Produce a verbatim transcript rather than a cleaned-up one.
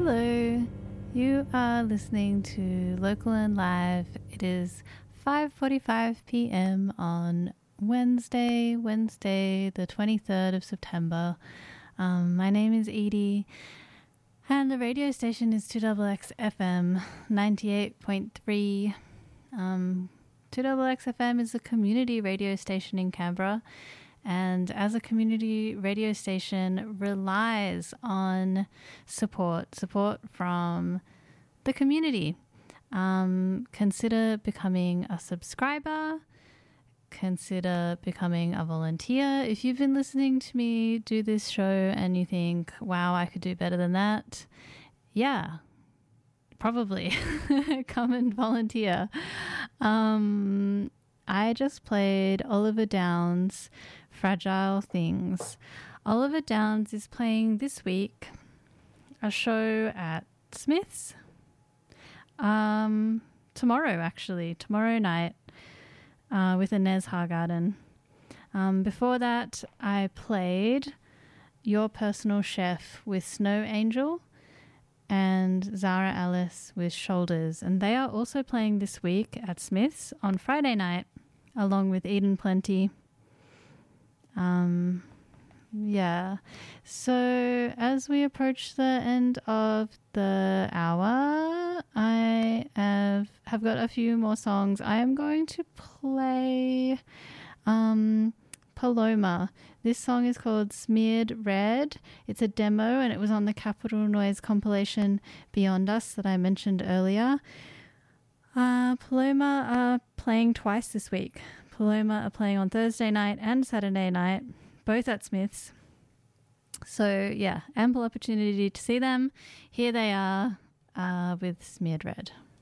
Hello, you are listening to Local and Live. It is five forty-five p.m. on Wednesday, Wednesday the twenty-third of September. Um, my name is Edie, and the radio station is two X X F M ninety-eight point three. Um, two X X F M is a community radio station in Canberra, and as a community radio station relies on support, support from the community. Um, consider becoming a subscriber. Consider becoming a volunteer. If you've been listening to me do this show and you think, wow, I could do better than that, yeah, probably come and volunteer. Um, I just played Oliver Downs' Fragile Things. Oliver Downs is playing this week a show at Smith's. Um, tomorrow, actually, tomorrow night. Uh, with Inez Hargarden. Um, before that, I played Your Personal Chef with Snow Angel and Zara Alice with Shoulders. And they are also playing this week at Smith's on Friday night, along with Eden Plenty. Um, yeah. So as we approach the end of the hour, I have, have got a few more songs. I am going to play um, Paloma. This song is called Smeared Red. It's a demo and it was on the Capital Noise compilation Beyond Us that I mentioned earlier. Uh, Paloma are playing twice this week. Paloma are playing on Thursday night and Saturday night, both at Smith's. So, yeah, ample opportunity to see them. Here they are uh, with Smeared Red.